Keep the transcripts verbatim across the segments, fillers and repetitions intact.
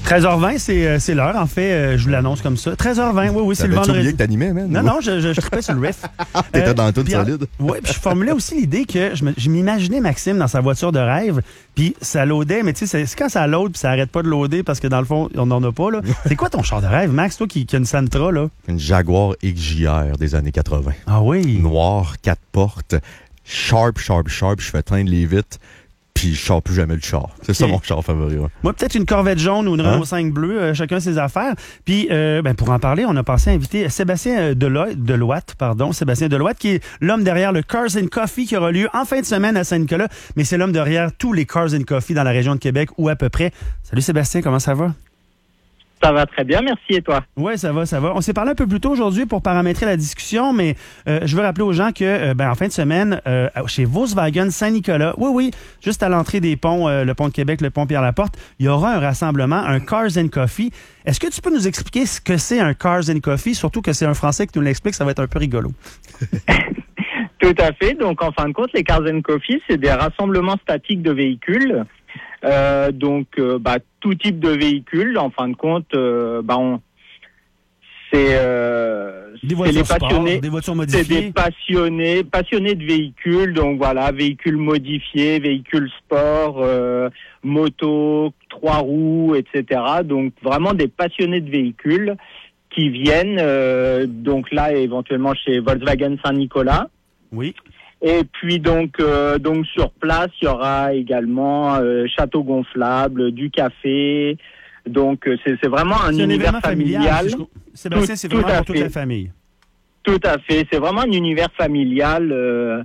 treize heures vingt, c'est, c'est l'heure, en fait. Euh, je vous l'annonce comme ça. treize heures vingt, oui, oui, c'est le vendredi. T'avais-tu oublié que t'animais, man? Non, non, je, je, je trippais sur le riff. T'étais Euh, dans le tout puis, solide. Oui, puis je formulais aussi l'idée que je, me, je m'imaginais Maxime dans sa voiture de rêve, puis ça loadait, mais tu sais, c'est, c'est quand ça load, puis ça arrête pas de loader parce que dans le fond, on n'en a pas, là. C'est quoi ton char de rêve, Max, toi qui, qui a une Sentra, là? Une Jaguar X J R des années quatre-vingt. Ah oui? Noir, quatre portes, sharp, sharp, sharp, je fais teindre les vitres. Puis je sors plus jamais le char. C'est ça Okay. mon char favori. Ouais. Moi, peut-être une Corvette jaune ou une Renault hein? cinq bleue, euh, chacun ses affaires. Puis, euh, ben, pour en parler, on a pensé à inviter Sébastien Deloy- Deloitte, pardon, Sébastien Deloitte, qui est l'homme derrière le Cars and Coffee qui aura lieu en fin de semaine à Saint-Nicolas. Mais c'est l'homme derrière tous les Cars and Coffee dans la région de Québec ou à peu près. Salut Sébastien, comment ça va? Ça va très bien, merci. Et toi? Oui, ça va, ça va. On s'est parlé un peu plus tôt aujourd'hui pour paramétrer la discussion, mais euh, je veux rappeler aux gens que, euh, ben, en fin de semaine, euh, chez Volkswagen Saint-Nicolas, oui, oui, juste à l'entrée des ponts, euh, le pont de Québec, le pont Pierre-Laporte, il y aura un rassemblement, un Cars and Coffee. Est-ce que tu peux nous expliquer ce que c'est un Cars and Coffee? Surtout que c'est un Français qui nous l'explique, ça va être un peu rigolo. Tout à fait. Donc, en fin de compte, les Cars and Coffee, c'est des rassemblements statiques de véhicules. Euh, donc, euh, bah, tout type de véhicule, en fin de compte, euh, bah, on, c'est, euh, des c'est les passionnés, sport, des voitures modifiées. C'est des passionnés, passionnés de véhicules. Donc voilà, véhicules modifiés, véhicules sport, euh, moto, trois roues, et cetera. Donc vraiment des passionnés de véhicules qui viennent, euh, donc là éventuellement chez Volkswagen Saint-Nicolas. Oui. Et puis donc euh, donc sur place, il y aura également euh, château gonflable, du café. Donc euh, c'est c'est vraiment un c'est univers un familial. familial. Si je... Sébastien, c'est vraiment pour toute la famille. Tout à fait, c'est vraiment un univers familial. Euh,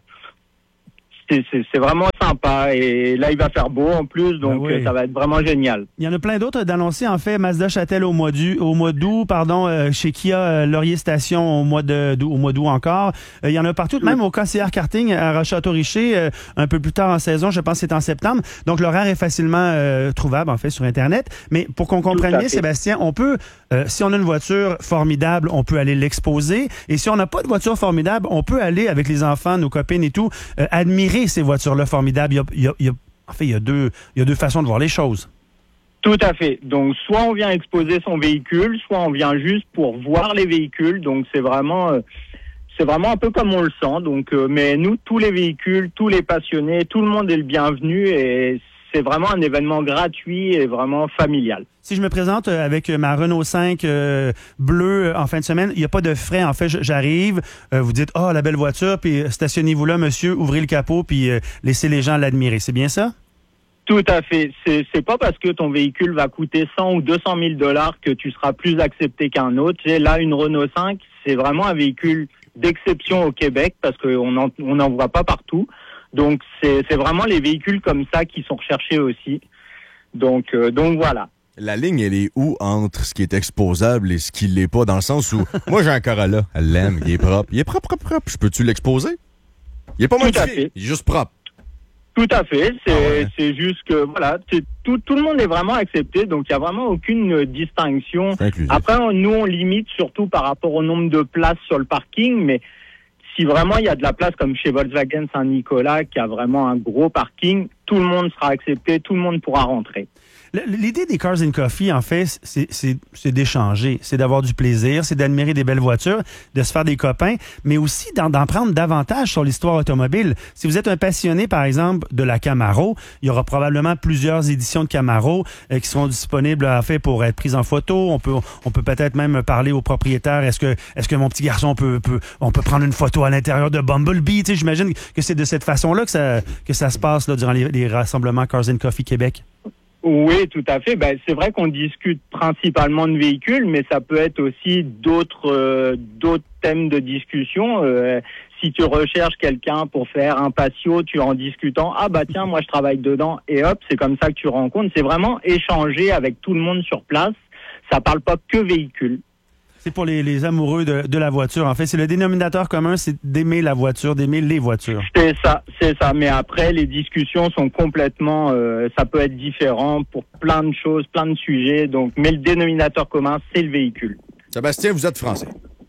c'est, c'est, c'est vraiment sympa et là il va faire beau en plus, donc ben oui. Ça va être vraiment génial. Il y en a plein d'autres d'annoncés en fait. Mazda Châtel au mois du, au mois d'août, pardon, euh, chez Kia euh, Laurier Station au mois de d'août, au mois d'août encore. Euh, il y en a partout, même au K C R Karting à Château-Richer, euh, un peu plus tard en saison, je pense que c'est en septembre. Donc l'horaire est facilement euh, trouvable en fait sur Internet. Mais pour qu'on comprenne bien, Sébastien, on peut, euh, si on a une voiture formidable, on peut aller l'exposer. Et si on n'a pas de voiture formidable, on peut aller avec les enfants, nos copines et tout, euh, admirer ces voitures-là formidables. Il y a, il y a, il y a, en fait, il y a deux, il y a deux façons de voir les choses. Tout à fait. Donc, soit on vient exposer son véhicule, soit on vient juste pour voir les véhicules. Donc, c'est vraiment, euh, c'est vraiment un peu comme on le sent. Donc, euh, mais nous, tous les véhicules, tous les passionnés, tout le monde est le bienvenu et c'est vraiment un événement gratuit et vraiment familial. Si je me présente avec ma Renault cinq euh, bleue en fin de semaine, il n'y a pas de frais. En fait, j'arrive, euh, vous dites « Ah, oh, la belle voiture, puis stationnez-vous là, monsieur, ouvrez le capot, puis euh, laissez les gens l'admirer. » C'est bien ça? Tout à fait. C'est, c'est pas parce que ton véhicule va coûter cent ou deux cent mille dollars que tu seras plus accepté qu'un autre. Et là, une Renault cinq, c'est vraiment un véhicule d'exception au Québec parce qu'on n'en on en voit pas partout. Donc, c'est, c'est vraiment les véhicules comme ça qui sont recherchés aussi. Donc, euh, donc voilà. La ligne, elle est où entre ce qui est exposable et ce qui l'est pas, dans le sens où, moi, j'ai un Corolla, elle l'aime, il est propre. Il est propre, propre, propre. Je peux-tu l'exposer? Il est pas modifié, il est juste propre. Tout à fait. C'est, ah ouais. c'est juste que, voilà, c'est, tout, tout le monde est vraiment accepté, donc il n'y a vraiment aucune distinction. Après, on, nous, on limite surtout par rapport au nombre de places sur le parking, mais si vraiment il y a de la place comme chez Volkswagen Saint-Nicolas, qui a vraiment un gros parking, tout le monde sera accepté, tout le monde pourra rentrer. L'idée des Cars and Coffee, en fait, c'est, c'est, c'est d'échanger, c'est d'avoir du plaisir, c'est d'admirer des belles voitures, de se faire des copains, mais aussi d'en, d'en prendre davantage sur l'histoire automobile. Si vous êtes un passionné, par exemple, de la Camaro, il y aura probablement plusieurs éditions de Camaro euh, qui seront disponibles, en fait, pour être prises en photo. On peut, on peut peut-être même parler au propriétaire. Est-ce que, est-ce que mon petit garçon peut, peut, on peut prendre une photo à l'intérieur de Bumblebee? Tu sais, j'imagine que c'est de cette façon-là que ça, que ça se passe là, durant les, les rassemblements Cars and Coffee Québec. Oui, tout à fait. Ben, c'est vrai qu'on discute principalement de véhicules, mais ça peut être aussi d'autres euh, d'autres thèmes de discussion. Euh, si tu recherches quelqu'un pour faire un patio, tu en discutant, ah bah tiens, moi je travaille dedans, et hop, c'est comme ça que tu rencontres. C'est vraiment échanger avec tout le monde sur place. Ça parle pas que véhicules. C'est pour les, les amoureux de, de la voiture. En fait, c'est le dénominateur commun, c'est d'aimer la voiture, d'aimer les voitures. C'est ça, c'est ça. Mais après, les discussions sont complètement, euh, ça peut être différent pour plein de choses, plein de sujets. Donc, mais le dénominateur commun, c'est le véhicule. Sébastien, vous êtes français.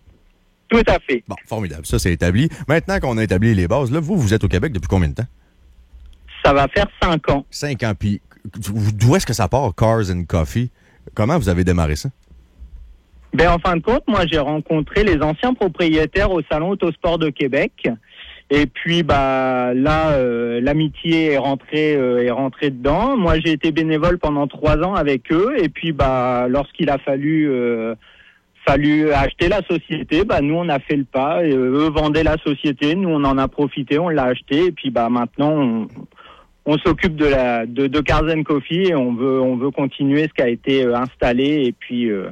Tout à fait. Bon, formidable. Ça, c'est établi. Maintenant qu'on a établi les bases, là, vous, vous êtes au Québec depuis combien de temps? Ça va faire cinq ans. Cinq ans. Puis, d'où est-ce que ça part, Cars and Coffee? comment vous avez démarré ça? Ben, en fin de compte, moi, j'ai rencontré les anciens propriétaires au Salon Autosport de Québec. Et puis, bah, là, euh, l'amitié est rentrée, euh, est rentrée dedans. Moi, j'ai été bénévole pendant trois ans avec eux. Et puis, bah, lorsqu'il a fallu, euh, fallu acheter la société, bah, nous, on a fait le pas. Et eux vendaient la société. Nous, on en a profité, on l'a acheté. Et puis, bah, maintenant, on, on s'occupe de la, de, de Cars and Coffee et on veut, on veut continuer ce qui a été euh, installé. Et puis, euh,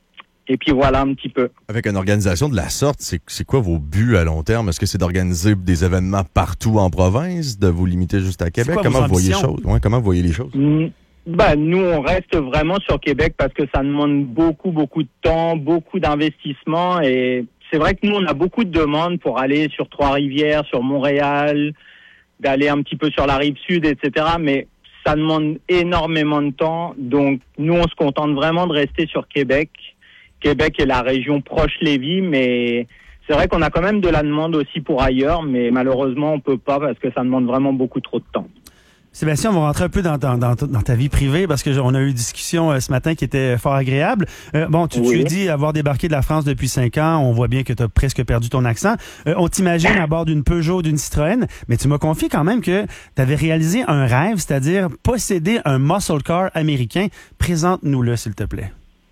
Et puis voilà un petit peu. Avec une organisation de la sorte, c'est, c'est quoi vos buts à long terme? Est-ce que c'est d'organiser des événements partout en province, de vous limiter juste à Québec? Comment vous voyez les choses? Ouais, comment vous voyez les choses? Mmh. Ben, nous, on reste vraiment sur Québec parce que ça demande beaucoup, beaucoup de temps, beaucoup d'investissement. Et c'est vrai que nous, on a beaucoup de demandes pour aller sur Trois-Rivières, sur Montréal, d'aller un petit peu sur la rive sud, et cetera. Mais ça demande énormément de temps. Donc, nous, on se contente vraiment de rester sur Québec. Québec est la région proche Lévis, mais c'est vrai qu'on a quand même de la demande aussi pour ailleurs, mais malheureusement, on peut pas parce que ça demande vraiment beaucoup trop de temps. Sébastien, on va rentrer un peu dans, dans, dans, dans ta vie privée parce que on a eu une discussion euh, ce matin qui était fort agréable. Euh, bon, tu, oui. tu dis avoir débarqué de la France depuis cinq ans. On voit bien que tu as presque perdu ton accent. Euh, on t'imagine à bord d'une Peugeot, d'une Citroën, mais tu m'as confié quand même que tu avais réalisé un rêve, c'est-à-dire posséder un muscle car américain. Présente-nous-le, s'il te plaît.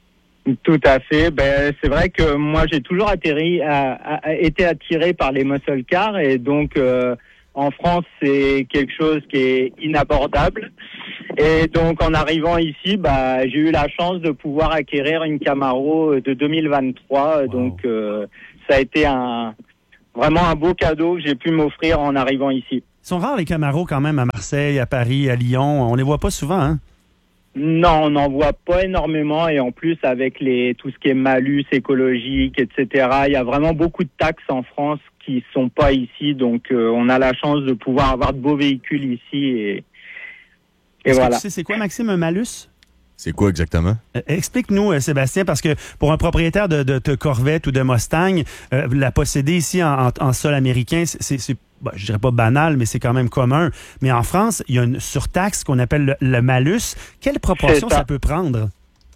Tout à fait. Ben, c'est vrai que moi, j'ai toujours atterri, à, à, été attiré par les muscle cars et donc euh, en France, c'est quelque chose qui est inabordable. Et donc, en arrivant ici, bah, j'ai eu la chance de pouvoir acquérir une Camaro de deux mille vingt-trois. Wow. Donc, euh, ça a été un vraiment un beau cadeau que j'ai pu m'offrir en arrivant ici. Ils sont rares les Camaros quand même à Marseille, à Paris, à Lyon. On les voit pas souvent, hein? Non, on n'en voit pas énormément et en plus avec les tout ce qui est malus écologique, et cetera. Il y a vraiment beaucoup de taxes en France qui sont pas ici, donc euh, on a la chance de pouvoir avoir de beaux véhicules ici et, et Est-ce voilà. Que tu sais c'est quoi, Maxime, un malus? C'est quoi exactement? Euh, explique-nous, euh, Sébastien, parce que pour un propriétaire de, de, de Corvette ou de Mustang, euh, la posséder ici en, en, en sol américain, c'est, c'est ben, je dirais pas banal, mais c'est quand même commun. Mais en France, il y a une surtaxe qu'on appelle le, le malus. Quelle proportion ça. ça peut prendre?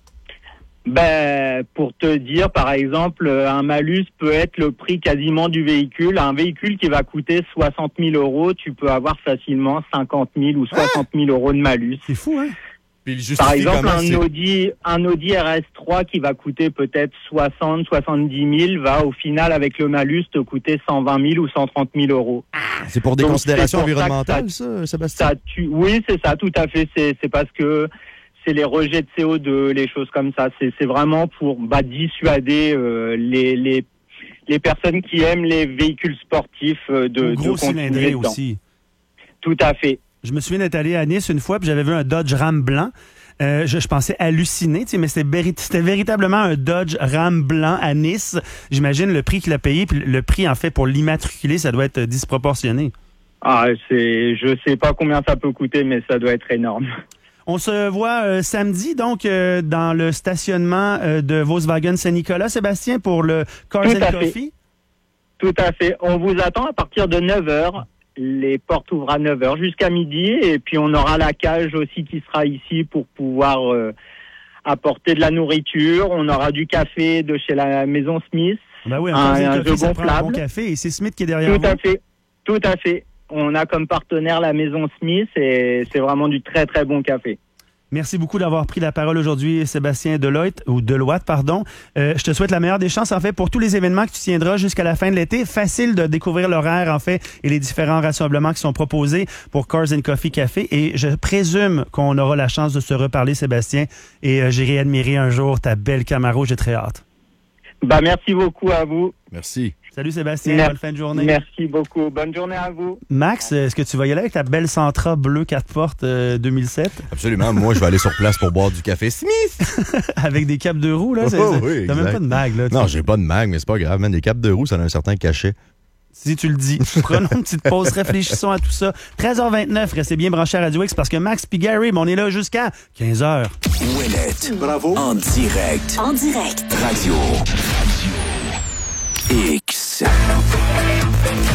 Ben, pour te dire, par exemple, un malus peut être le prix quasiment du véhicule. Un véhicule qui va coûter soixante mille euros, tu peux avoir facilement cinquante mille ou soixante mille euros de malus. C'est fou, hein? Par exemple, un Audi, un Audi R S trois qui va coûter peut-être soixante, soixante-dix mille va au final avec le malus te coûter cent vingt mille ou cent trente mille euros. C'est pour des Donc, considérations environnementales, ça, ça, Sébastien? Ça tue, oui, c'est ça, tout à fait. C'est, c'est parce que c'est les rejets de C O deux, les choses comme ça. C'est, c'est vraiment pour bah, dissuader euh, les, les, les personnes qui aiment les véhicules sportifs euh, de, gros de continuer dedans. Aussi. Tout à fait. Je me souviens d'être allé à Nice une fois, puis j'avais vu un Dodge Ram blanc. Euh, je, je pensais halluciner, tu sais, mais c'était, véri- c'était véritablement un Dodge Ram blanc à Nice. J'imagine le prix qu'il a payé, puis le prix, en fait, pour l'immatriculer, ça doit être disproportionné. Ah, c'est, je sais pas combien ça peut coûter, mais ça doit être énorme. On se voit euh, samedi, donc, euh, dans le stationnement euh, de Volkswagen Saint-Nicolas, Sébastien, pour le Cars and Coffee. Tout à fait. On vous attend à partir de neuf heures. Les portes ouvrent à neuf heures jusqu'à midi et puis on aura la cage aussi qui sera ici pour pouvoir euh, apporter de la nourriture. On aura du café de chez la maison Smith. Ben oui, un, un, un jeu gonflable. Un bon café et c'est Smith qui est derrière Tout vous. à fait. Tout à fait. On a comme partenaire la maison Smith et c'est vraiment du très très bon café. Merci beaucoup d'avoir pris la parole aujourd'hui, Sébastien Deloitte, ou Deloitte, pardon. Euh, je te souhaite la meilleure des chances, en fait, pour tous les événements que tu tiendras jusqu'à la fin de l'été. Facile de découvrir l'horaire, en fait, et les différents rassemblements qui sont proposés pour Cars and Coffee Café. Et je présume qu'on aura la chance de se reparler, Sébastien, et euh, j'irai admirer un jour ta belle Camaro. J'ai très hâte. Bah, merci beaucoup à vous. Merci. Salut Sébastien, Merci. bonne fin de journée. Merci beaucoup, bonne journée à vous. Max, est-ce que tu vas y aller avec ta belle Sentra bleue quatre portes euh, deux mille sept? Absolument, moi je vais aller sur place pour boire du café Smith. Avec des capes de roue, là? C'est, oh, c'est, oui, t'as même pas de mag, là. Non, j'ai pas de mag, mais c'est pas grave, man. Des capes de roue, ça a un certain cachet. Si tu le dis. Prenons une petite pause, réfléchissons à tout ça. treize heures vingt-neuf, restez bien branchés à Radio X parce que Max puis Gary, on est là jusqu'à quinze heures. Ouellette. Bravo. En direct. En direct. Radio. Radio. X.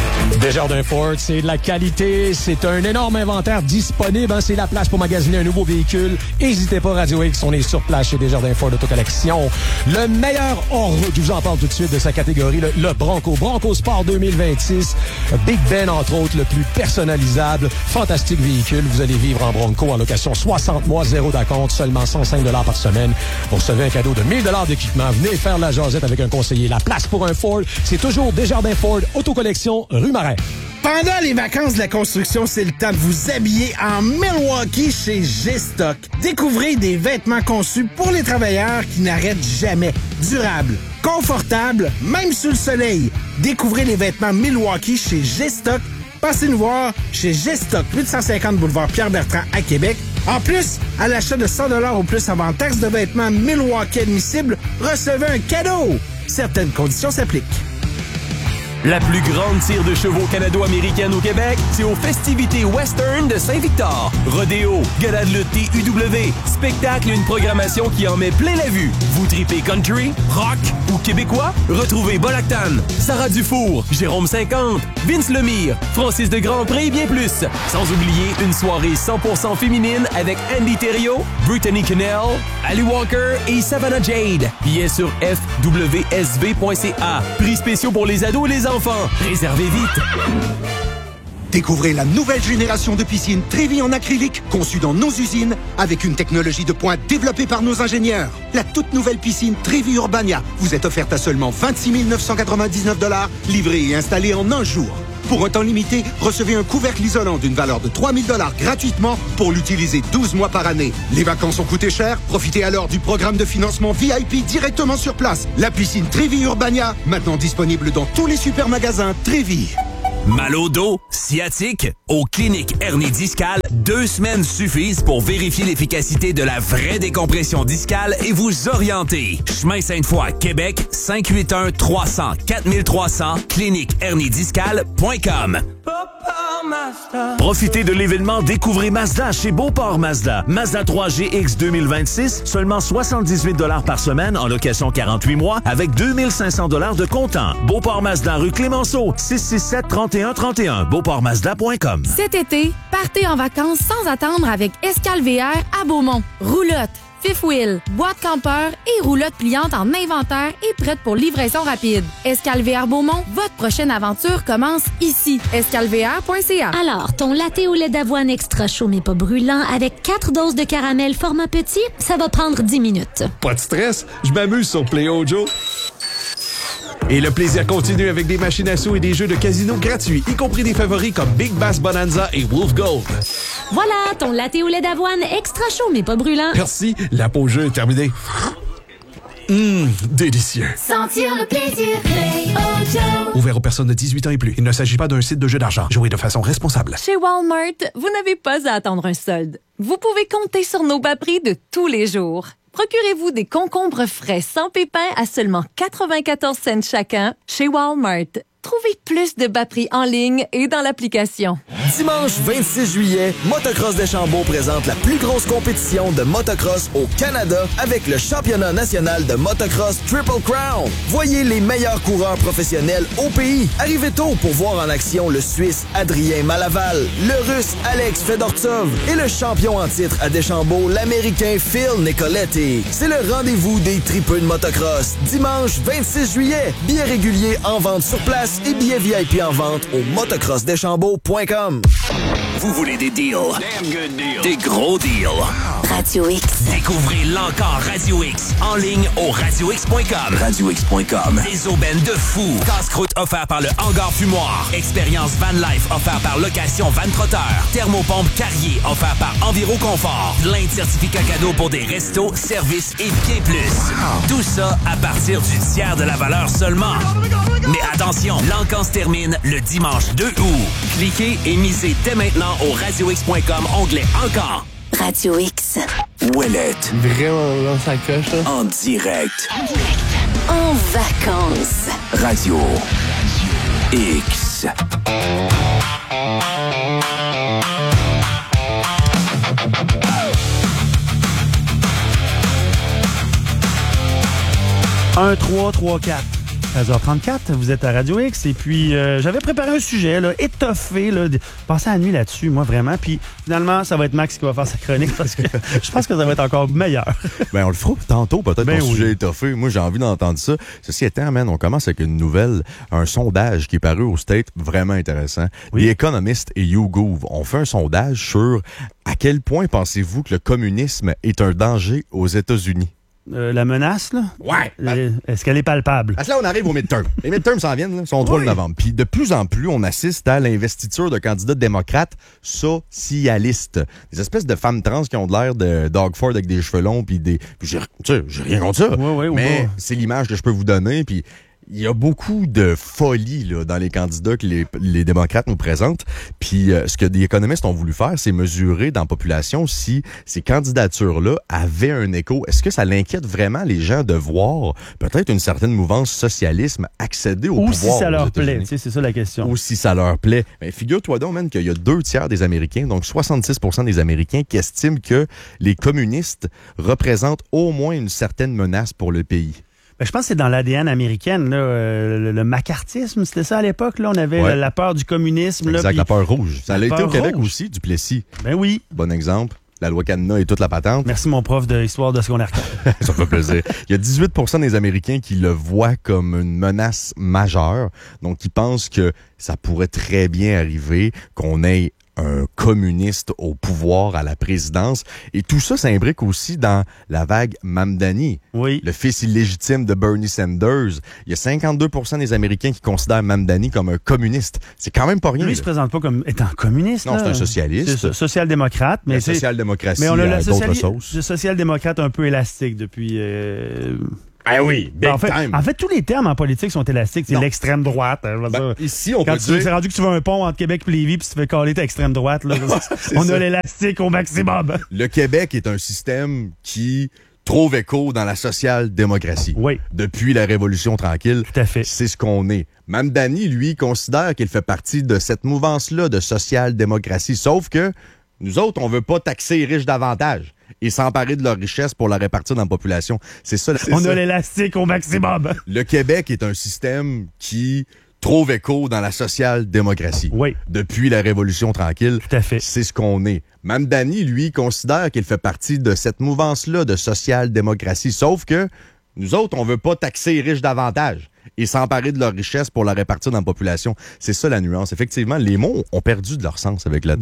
Desjardins Ford, c'est de la qualité, c'est un énorme inventaire disponible, hein, c'est la place pour magasiner un nouveau véhicule. N'hésitez pas, Radio X, on est sur place chez Desjardins Ford Autocollection. Le meilleur hors-route, je vous en parle tout de suite de sa catégorie, le, le Bronco, Bronco Sport deux mille vingt-six. Big Ben, entre autres, le plus personnalisable. Fantastique véhicule, vous allez vivre en Bronco en location soixante mois, zéro d'acompte, seulement cent cinq dollars par semaine. Vous recevez un cadeau de mille dollars d'équipement. Venez faire la jasette avec un conseiller. La place pour un Ford, c'est toujours Desjardins Ford Autocollection, rue Marais. Pendant les vacances de la construction, c'est le temps de vous habiller en Milwaukee chez G-Stock. Découvrez des vêtements conçus pour les travailleurs qui n'arrêtent jamais. Durables, confortables, même sous le soleil. Découvrez les vêtements Milwaukee chez G-Stock. Passez nous voir chez G-Stock, huit cent cinquante boulevard Pierre-Bertrand à Québec. En plus, à l'achat de cent dollars ou plus avant taxe de vêtements Milwaukee admissibles, recevez un cadeau. Certaines conditions s'appliquent. La plus grande tire de chevaux canado-américaine au Québec, c'est aux festivités western de Saint-Victor. Rodéo, gala de lutte T U W, spectacle et une programmation qui en met plein la vue. Vous tripez country, rock ou québécois? Retrouvez Bolactan, Sarah Dufour, Jérôme cinquante, Vince Lemire, Francis de Grandpré et bien plus. Sans oublier une soirée cent pour cent féminine avec Andy Thériault, Brittany Cannell, Ali Walker et Savannah Jade. Billets sur f w s v point c a. Prix spéciaux pour les ados et les enfants. Réservez vite. Découvrez la nouvelle génération de piscines Trévi en acrylique, conçue dans nos usines, avec une technologie de pointe développée par nos ingénieurs. La toute nouvelle piscine Trévi Urbania vous est offerte à seulement vingt-six mille neuf cent quatre-vingt-dix-neuf dollars, livrée et installée en un jour. Pour un temps limité, recevez un couvercle isolant d'une valeur de trois mille dollars gratuitement pour l'utiliser douze mois par année. Les vacances ont coûté cher? Profitez alors du programme de financement V I P directement sur place. La piscine Trévi Urbania, maintenant disponible dans tous les supermagasins Trévi. Mal au dos, sciatique, aux cliniques hernie discale, deux semaines suffisent pour vérifier l'efficacité de la vraie décompression discale et vous orienter. Chemin Sainte-Foy, Québec, cinq huit un trois cents quatre trois cents, clinique hernie discale point com. Profitez de l'événement Découvrez Mazda chez Beauport Mazda. Mazda trois G X deux mille vingt-six, seulement soixante-dix-huit dollars par semaine en location quarante-huit mois avec deux mille cinq cents dollars de comptant. Beauport Mazda rue Clémenceau, six six sept trente et un trente et un, beauport mazda point com. Cet été, partez en vacances sans attendre avec Escale V R à Beaumont. Roulotte, fifth wheel, boîte campeur et roulotte pliante en inventaire et prête pour livraison rapide. Escale V R Beaumont, votre prochaine aventure commence ici. escale v r point c a. Alors, ton latte au lait d'avoine extra chaud mais pas brûlant avec quatre doses de caramel format petit, ça va prendre dix minutes. Pas de stress, je m'amuse sur Play-O Joe. Et le plaisir continue avec des machines à sous et des jeux de casino gratuits, y compris des favoris comme Big Bass Bonanza et Wolf Gold. Voilà, ton latte au lait d'avoine extra chaud mais pas brûlant. Merci, la pause jeu est terminée. Hum, délicieux. Sentir le plaisir, Play-O Joe. Ouvert aux personnes de dix-huit ans et plus. Il ne s'agit pas d'un site de jeu d'argent. Jouez de façon responsable. Chez Walmart, vous n'avez pas à attendre un solde. Vous pouvez compter sur nos bas prix de tous les jours. Procurez-vous des concombres frais sans pépins à seulement quatre-vingt-quatorze cents chacun chez Walmart. Trouvez plus de bas prix en ligne et dans l'application. Dimanche vingt-six juillet, Motocross Deschambault présente la plus grosse compétition de motocross au Canada avec le championnat national de motocross Triple Crown. Voyez les meilleurs coureurs professionnels au pays. Arrivez tôt pour voir en action le Suisse Adrien Malaval, le Russe Alex Fedortsov et le champion en titre à Deschambault, l'Américain Phil Nicoletti. C'est le rendez-vous des tripeux de motocross. Dimanche vingt-six juillet, billets réguliers en vente sur place et billets V I P en vente au motocross deschambault point com. Vous voulez des deals? Des gros deals. Radio X. Découvrez l'encore Radio X en ligne au radio x point com. radio x point com. Des aubaines de fou. Casse-croûte offert par le Hangar Fumoir. Expérience Van Life offert par Location Van Trotteur. Thermopompe Carrier offert par Enviro Confort. Plein de certificats cadeaux pour des restos, services et bien plus. Tout ça à partir du tiers de la valeur seulement. Mais attention, l'encan se termine le dimanche deux août. Cliquez et misez dès maintenant au radio x point com, onglet Encore. Radio X. Ouellette. Vraiment, là, ça coche, là. En direct. En vacances. Radio X. un trois trois quatre. treize heures trente-quatre, vous êtes à Radio X et puis euh, j'avais préparé un sujet là, étoffé, là, de, passer la nuit là-dessus, moi vraiment, puis finalement ça va être Max qui va faire sa chronique parce que je pense que ça va être encore meilleur. Ben on le fera tantôt peut-être ben ton oui. sujet étoffé. Moi j'ai envie d'entendre ça. Ceci étant, man, on commence avec une nouvelle, un sondage qui est paru au State, vraiment intéressant. Oui. Les économistes et YouGov ont fait un sondage sur à quel point pensez-vous que le communisme est un danger aux États-Unis? Euh, la menace, là? Ouais. Euh, est-ce qu'elle est palpable? Parce que là, on arrive aux midterms. Les midterms s'en viennent, là, sont le trois oui. novembre. Puis de plus en plus, on assiste à l'investiture de candidats démocrates socialistes. Des espèces de femmes trans qui ont de l'air de Doug Ford avec des cheveux longs, puis des... Puis j'ai, tu sais, j'ai rien contre ça. Oui, oui, mais oui. c'est l'image que je peux vous donner, puis... Il y a beaucoup de folie là, dans les candidats que les, les démocrates nous présentent. Puis euh, ce que des économistes ont voulu faire, c'est mesurer dans la population si ces candidatures-là avaient un écho. Est-ce que ça l'inquiète vraiment les gens de voir peut-être une certaine mouvance socialisme accéder au Ou pouvoir? Si ça leur plaît, tu sais, c'est ça la question. Ou si ça leur plaît. Mais figure-toi donc, man, qu'il y a deux tiers des Américains, donc soixante-six pour cent des Américains qui estiment que les communistes représentent au moins une certaine menace pour le pays. Ben, je pense que c'est dans l'A D N américaine, là, euh, le, le macartisme, c'était ça à l'époque. Là, on avait ouais. la, la peur du communisme. Exact, là, pis... la peur rouge. Ça a été au Québec rouge. aussi, du Plessis. Ben oui. Bon exemple. La loi Cadenas et toute la patente. Merci, mon prof de histoire de secondaire. Ça fait plaisir. Il y a dix-huit pour cent des Américains qui le voient comme une menace majeure. Donc, qui pensent que ça pourrait très bien arriver qu'on ait un communiste au pouvoir à la présidence. Et tout ça s'imbrique aussi dans la vague Mamdani, oui. le fils illégitime de Bernie Sanders. Il y a cinquante-deux pour cent des Américains qui considèrent Mamdani comme un communiste. C'est quand même pas rien. Lui, il se présente pas comme étant communiste. Non, là. c'est un socialiste. C'est social-démocrate. Mais la c'est... social-démocratie mais on a à la d'autres sociali... sauces. Le social-démocrate un peu élastique depuis... Euh... Ben oui, big en fait, time. En fait, tous les termes en politique sont élastiques. C'est non. L'extrême droite. Hein, ben, ici, on Quand peut tu dire... c'est rendu que tu veux un pont entre Québec et Lévis puis tu fais caler ta extrême droite. Là, on ça. A l'élastique au maximum. Le Québec est un système qui trouve écho dans la social-démocratie. Oui. Depuis la Révolution tranquille, tout à fait. C'est ce qu'on est. Mamdani, lui, considère qu'il fait partie de cette mouvance-là de social-démocratie. Sauf que nous autres, on veut pas taxer les riches davantage et s'emparer de leur richesse pour la répartir dans la population. C'est ça. C'est on ça. a l'élastique au maximum. Le Québec est un système qui trouve écho dans la social-démocratie. Oui. Depuis la Révolution tranquille, tout à fait. C'est ce qu'on est. Mamdani, lui, considère qu'il fait partie de cette mouvance-là de social-démocratie. Sauf que nous autres, on veut pas taxer les riches davantage et s'emparer de leur richesse pour la répartir dans la population. C'est ça la nuance. Effectivement, les mots ont perdu de leur sens avec la